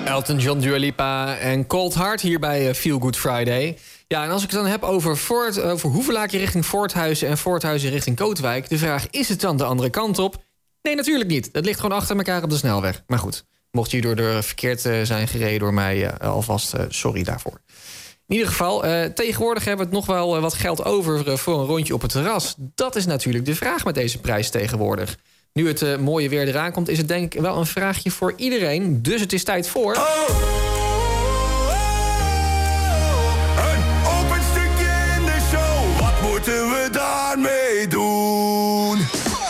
Elton John, Dua Lipa en Cold Heart hier bij Feel Good Friday. Ja, en als ik het dan heb over Hoevelaken richting Voorthuizen en Voorthuizen richting Kootwijk, de vraag, is het dan de andere kant op? Nee, natuurlijk niet. Dat ligt gewoon achter elkaar op de snelweg. Maar goed, mocht je door verkeerd zijn gereden door mij, alvast sorry daarvoor. In ieder geval, tegenwoordig hebben we het nog wel wat geld over voor een rondje op het terras. Dat is natuurlijk de vraag met deze prijs tegenwoordig. Nu het mooie weer eraan komt, is het denk ik wel een vraagje voor iedereen. Dus het is tijd voor... Een open stukje in de show. Wat moeten we daarmee doen?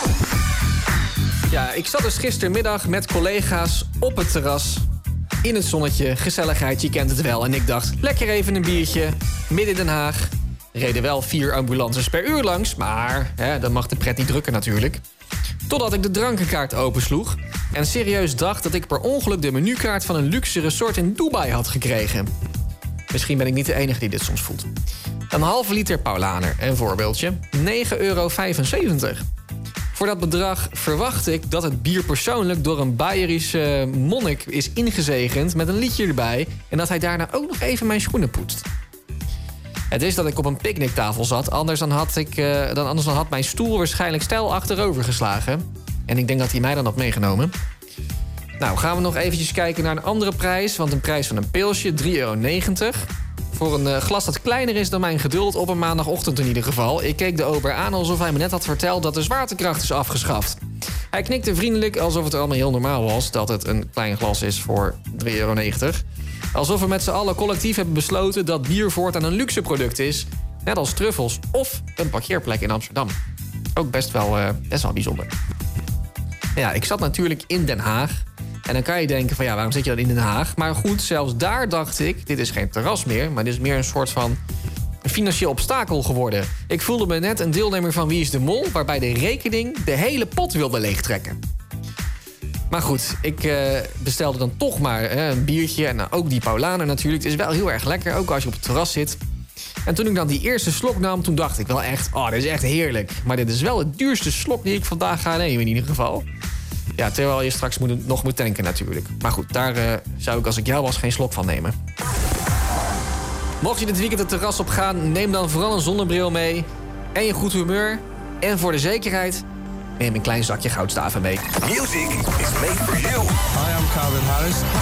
Ja, ik zat dus gistermiddag met collega's op het terras. In het zonnetje, gezelligheid, je kent het wel. En ik dacht, lekker even een biertje, midden in Den Haag. Er reden wel 4 ambulances per uur langs, maar dan mag de pret niet drukken natuurlijk. Totdat ik de drankenkaart opensloeg en serieus dacht dat ik per ongeluk de menukaart van een luxe resort in Dubai had gekregen. Misschien ben ik niet de enige die dit soms voelt. Een halve liter Paulaner, een voorbeeldje, €9,75. Voor dat bedrag verwacht ik dat het bier persoonlijk door een Bayerische monnik is ingezegend met een liedje erbij en dat hij daarna ook nog even mijn schoenen poetst. Het is dat ik op een picknicktafel zat, anders dan had mijn stoel waarschijnlijk steil achterover geslagen. En ik denk dat hij mij dan had meegenomen. Nou, gaan we nog eventjes kijken naar een andere prijs, want een prijs van een pilsje, €3,90. Voor een glas dat kleiner is dan mijn geduld op een maandagochtend in ieder geval. Ik keek de ober aan alsof hij me net had verteld dat de zwaartekracht is afgeschaft. Hij knikte vriendelijk alsof het allemaal heel normaal was dat het een klein glas is voor €3,90. Alsof we met z'n allen collectief hebben besloten dat bier voortaan een luxe product is. Net als truffels of een parkeerplek in Amsterdam. Ook best wel bijzonder. Ja, ik zat natuurlijk in Den Haag. En dan kan je denken van ja, waarom zit je dan in Den Haag? Maar goed, zelfs daar dacht ik, dit is geen terras meer, maar dit is meer een soort van financieel obstakel geworden. Ik voelde me net een deelnemer van Wie is de Mol, waarbij de rekening de hele pot wilde leegtrekken. Maar goed, ik bestelde dan toch maar een biertje en ook die Paulaner natuurlijk. Het is wel heel erg lekker, ook als je op het terras zit. En toen ik dan die eerste slok nam, toen dacht ik wel echt, dit is echt heerlijk. Maar dit is wel het duurste slok die ik vandaag ga nemen in ieder geval. Ja, terwijl je straks nog moet tanken natuurlijk. Maar goed, daar zou ik als ik jou was geen slok van nemen. Mocht je dit weekend het terras op gaan, neem dan vooral een zonnebril mee. En je goed humeur. En voor de zekerheid, neem een klein zakje goudstaven mee. Music is made for you. Hi, I'm Calvin Harris.